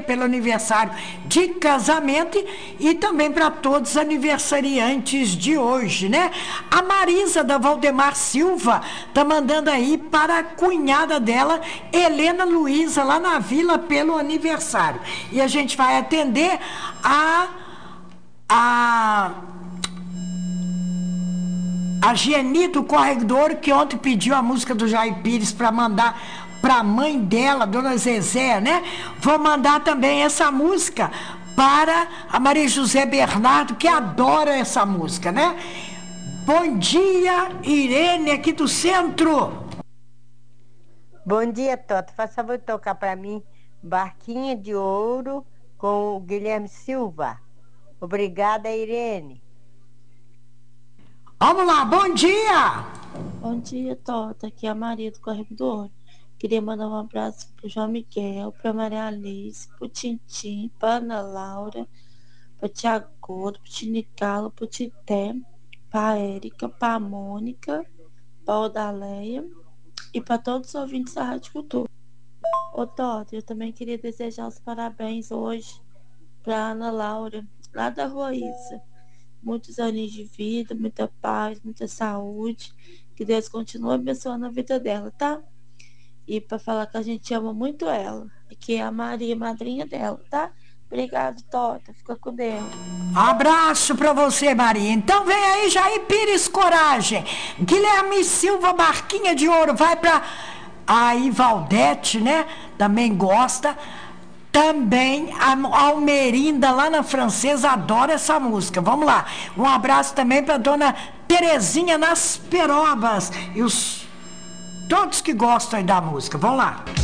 pelo aniversário de casamento e também para todos os aniversariantes de hoje, né? A Marisa da Valdemar Silva tá mandando aí para a cunhada dela, Helena Luiza, lá na Vila, pelo aniversário. E a gente vai atender a Geni do Corredor, que ontem pediu a música do Jair Pires para mandar para a mãe dela, Dona Zezé, né? Vou mandar também essa música para a Maria José Bernardo, que adora essa música, né? Bom dia, Irene, aqui do centro. Bom dia, Tota. Faça favor de tocar para mim Barquinha de Ouro com o Guilherme Silva. Obrigada, Irene. Vamos lá, bom dia! Bom dia, Tota. Aqui é a Maria do Corredor. Queria mandar um abraço pro João Miguel, pra Maria Alice, pro Tintim, pra Ana Laura, pra Tiago Gordo, pro Tinicalo, pro Tité, pra Érica, pra Mônica, pra Odaleia e pra todos os ouvintes da Rádio Cultura. Ô, Tota, eu também queria desejar os parabéns hoje pra Ana Laura, lá da Rua Isa. Muitos anos de vida, muita paz, muita saúde. Que Deus continue abençoando a vida dela, tá? E para falar que a gente ama muito ela. Que é a Maria, madrinha dela, tá? Obrigado, Tota. Fica com Deus. Abraço pra você, Maria. Então vem aí, Jair Pires, coragem. Guilherme Silva, Barquinha de Ouro, vai pra a Ivaldete, né? Também gosta. Também a Almerinda, lá na Francesa, adora essa música. Vamos lá. Um abraço também pra Dona Terezinha nas Perobas. E todos que gostam aí da música. Vamos lá.